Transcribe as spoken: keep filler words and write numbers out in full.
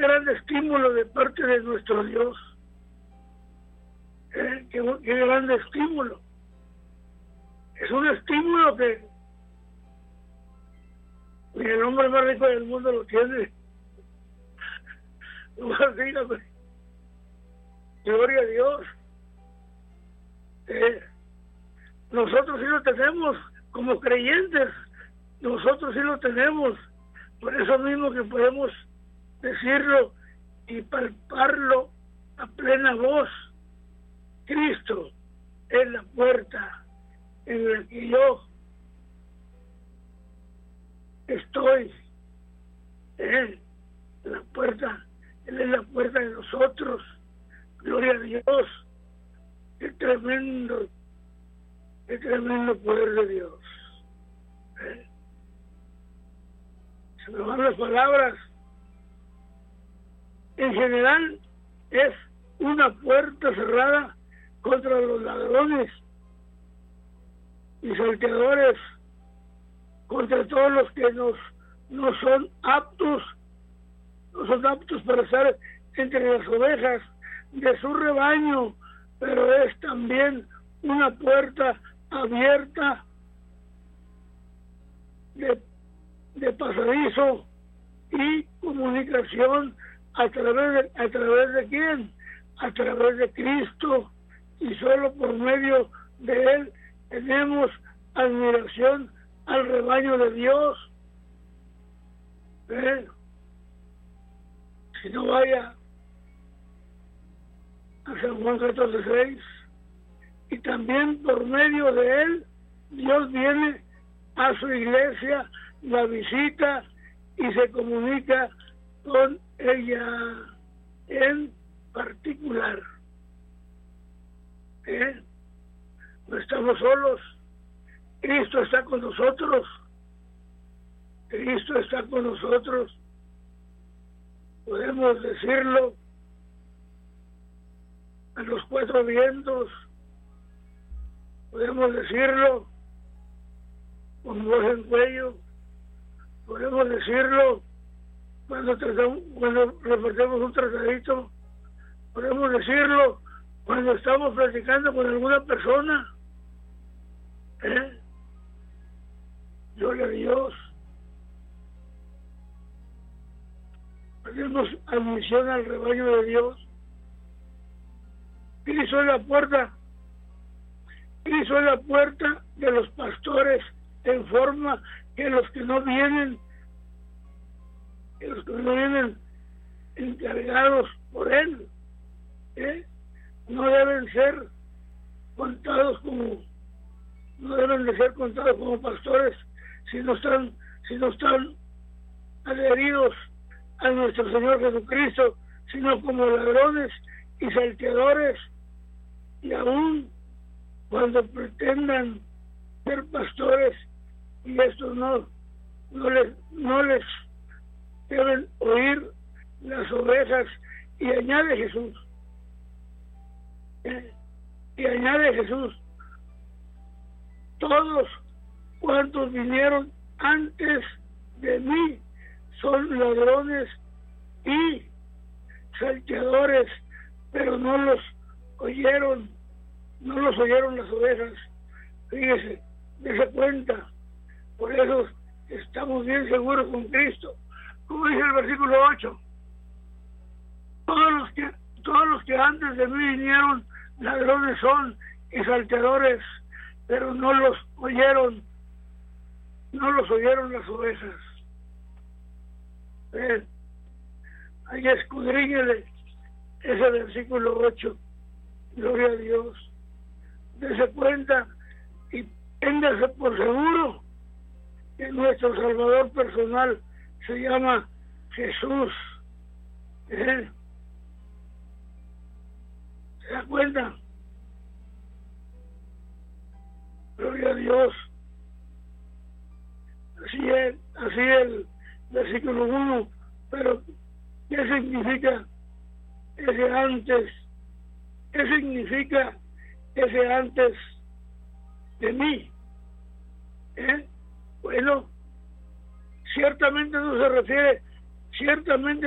gran estímulo de parte de nuestro Dios. ¿Eh? Qué, qué gran estímulo. Es un estímulo que ni el hombre más rico del mundo lo tiene. Dígame. Gloria a Dios. Eh, nosotros sí lo tenemos como creyentes. Nosotros sí lo tenemos. Por eso mismo que podemos decirlo y palparlo a plena voz. Cristo es la puerta en la que yo estoy. Él, la puerta, Él es la puerta de nosotros. Gloria a Dios. Qué tremendo, qué tremendo poder de Dios. ¿Eh? Se me van las palabras. En general es una puerta cerrada contra los ladrones y salteadores, contra todos los que nos no son aptos, no son aptos para estar entre las ovejas de su rebaño, pero es también una puerta abierta de, de pasadizo y comunicación a través de, a través de quién, a través de Cristo, y solo por medio de Él tenemos admiración al rebaño de Dios. ¿Eh? Si no, vaya a San Juan catorce seis, y también por medio de Él Dios viene a su iglesia, la visita y se comunica con ella en particular. ¿Eh? No estamos solos. Cristo está con nosotros. Cristo está con nosotros. Podemos decirlo a los cuatro vientos. Podemos decirlo con voz en cuello. Podemos decirlo cuando tratamos, cuando repartimos un tratadito. Podemos decirlo cuando estamos platicando con alguna persona. ¿Eh? Gloria a Dios. Tenemos admisión al rebaño de Dios. Cristo es la puerta. Cristo es la puerta de los pastores, en forma que los que no vienen, que los que no vienen encargados por Él, ¿eh? no deben ser contados como, no deben de ser contados como pastores si no están, si no están adheridos a nuestro Señor Jesucristo, sino como ladrones y salteadores, y aún cuando pretendan ser pastores y estos no, no les, no les deben oír las ovejas, y añade Jesús, ¿eh? y añade Jesús, todos cuantos vinieron antes de mí son ladrones y salteadores, pero no los oyeron, no los oyeron las ovejas. Fíjese, dése cuenta. Por eso estamos bien seguros con Cristo. Como dice el versículo ocho, todos los que todos los que antes de mí vinieron ladrones son y salteadores, pero no los oyeron, no los oyeron las ovejas. Eh, ahí escudriñele ese versículo ocho. Gloria a Dios. Dese cuenta y téngase por seguro que nuestro Salvador personal se llama Jesús. ¿Eh? ¿Se da cuenta? Gloria a Dios. Así es, así el versículo uno, pero ¿qué significa ese antes? ¿Qué significa ese antes de mí? ¿Eh? Bueno, ciertamente no se refiere, ciertamente